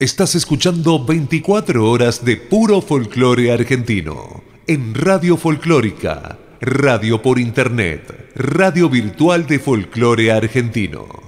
Estás escuchando 24 horas de puro folclore argentino. En Radio Folclórica, radio por internet, radio virtual de folclore argentino.